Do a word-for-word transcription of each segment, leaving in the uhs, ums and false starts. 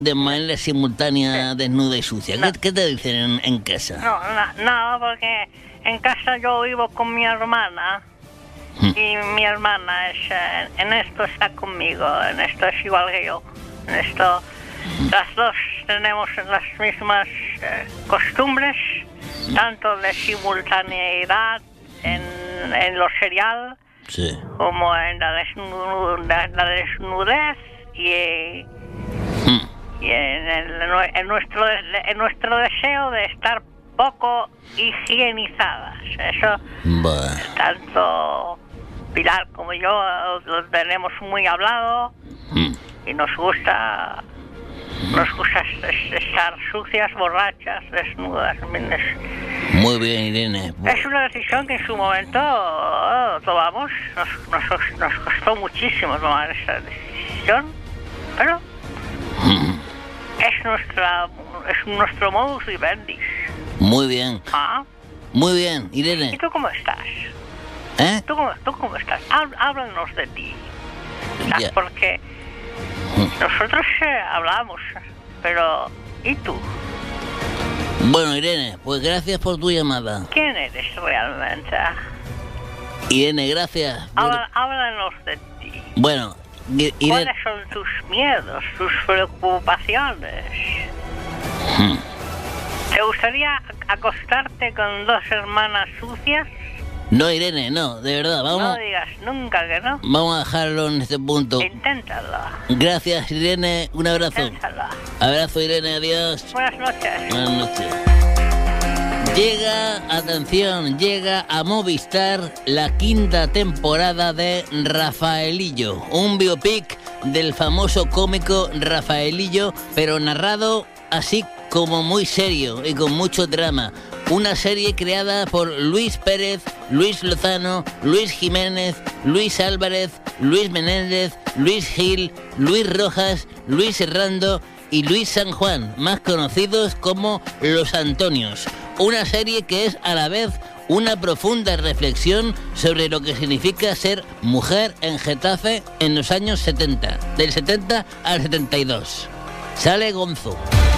de manera simultánea, desnuda y sucia. ¿Qué, qué te dicen en, en casa? No, na- nada, porque en casa yo vivo con mi hermana y mi hermana es eh, en esto está conmigo, en esto es igual que yo. En esto las dos tenemos las mismas eh, costumbres, tanto de simultaneidad en, en lo serial Sí. como en la, desnu- la, la desnudez y, Mm. y en, el- en nuestro en nuestro deseo de estar poco higienizadas. Eso Bah. tanto Pilar como yo lo tenemos muy hablado Mm. y nos gusta nos gusta es- estar sucias, borrachas, desnudas. Es, Muy bien, Irene. es una decisión que en su momento oh, tomamos. Nos, nos, nos costó muchísimo tomar esa decisión, pero es nuestra es nuestro modus vivendi. Muy bien. Ah, Muy bien, ¿y Irene. tú cómo estás? ¿Eh? ¿Tú cómo, tú cómo estás? Há- Háblanos de ti. ¿Sabes? Ya. Porque nosotros eh, hablamos, pero ¿y tú? Bueno, Irene, pues gracias por tu llamada. ¿Quién eres realmente? Irene, gracias. por- Habla- Háblanos de ti. Bueno, I- Irene... ¿Cuáles son tus miedos, tus preocupaciones? Hmm. ¿Te gustaría acostarte con dos hermanas sucias? No, Irene, no, de verdad, No vamos, digas nunca que no. vamos a dejarlo en este punto. Inténtalo. Gracias, Irene, un abrazo. Inténtalo. Abrazo, Irene, adiós. Buenas noches. Buenas noches. Llega, atención, llega a Movistar la quinta temporada de Rafaelillo, un biopic del famoso cómico Rafaelillo, pero narrado así como muy serio y con mucho drama. Una serie creada por Luis Pérez, Luis Lozano, Luis Jiménez, Luis Álvarez, Luis Menéndez, Luis Gil, Luis Rojas, Luis Herrando y Luis San Juan, más conocidos como Los Antonios. Una serie que es a la vez una profunda reflexión sobre lo que significa ser mujer en Getafe en los años setenta, del setenta al setenta y dos. Sale Gonzo.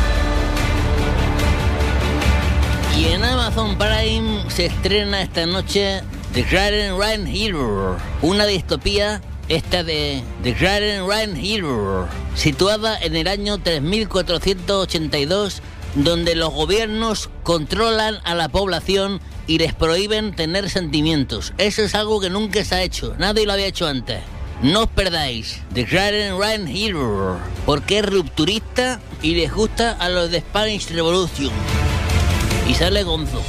Y en Amazon Prime se estrena esta noche The Grand Ryan Hero, una distopía, esta de The Grand Ryan Hero, situada en el año tres mil cuatrocientos ochenta y dos, donde los gobiernos controlan a la población y les prohíben tener sentimientos. Eso es algo que nunca se ha hecho, nadie lo había hecho antes. No os perdáis The Grand Ryan Hero, porque es rupturista y les gusta a los de Spanish Revolution. Y sale Gonzo.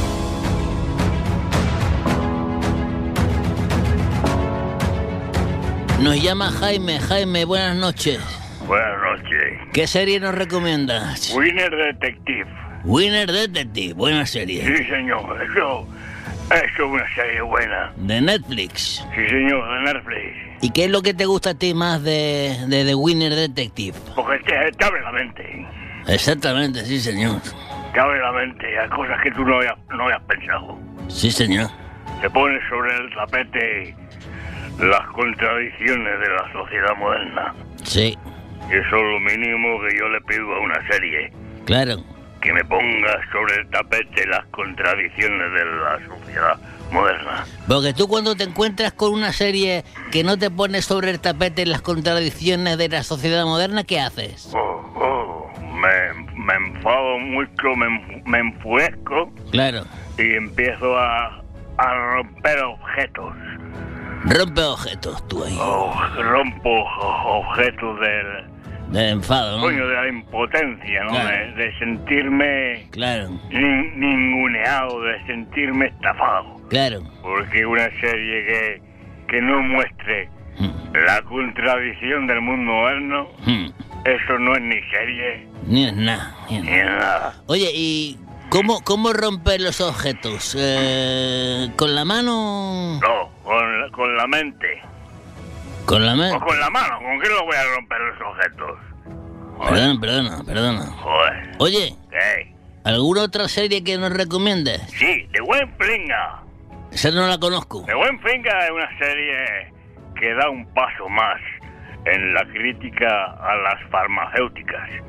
Nos llama Jaime. Jaime, buenas noches. Buenas noches. ¿Qué serie nos recomiendas? Winner Detective. Winner Detective, buena serie. Sí, señor. Eso, eso es una serie buena. De Netflix. Sí, señor, de Netflix. ¿Y qué es lo que te gusta a ti más de, de The Winner Detective? Porque te, te abre la mente. Exactamente, sí, señor. Te abre la mente a cosas que tú no habías, no habías pensado. Sí, señor. Te pones sobre el tapete las contradicciones de la sociedad moderna. Sí, Y eso es lo mínimo que yo le pido a una serie. claro. Que me ponga sobre el tapete las contradicciones de la sociedad moderna. Porque tú cuando te encuentras con una serie que no te pone sobre el tapete las contradicciones de la sociedad moderna, ¿qué haces? Oh, oh, me, me enfado mucho, me, me enfuezco Claro. y empiezo a, a romper objetos. Rompe objetos tú ahí. Oh, rompo o- objetos del, De enfado, ¿no? coño, de la impotencia, ¿no? Claro. De, de sentirme Claro, nin- ninguneado, de sentirme estafado. claro. Porque una serie que, que no muestre Hmm, la contradicción del mundo moderno, hmm. eso no es ni serie Ni es nada. ni es ni nada. es nada. Oye, ¿y cómo, cómo romper los objetos? Eh, ¿Con la mano? No, con la, con la mente. ¿Con la O mano? con la mano, ¿con qué lo voy a romper los objetos? Perdona, perdona, perdona. Joder. Oye, ¿Qué? ¿alguna otra serie que nos recomiendes? Sí, de Buen Flinga. Esa no la conozco. De Buen Flinga es una serie que da un paso más en la crítica a las farmacéuticas.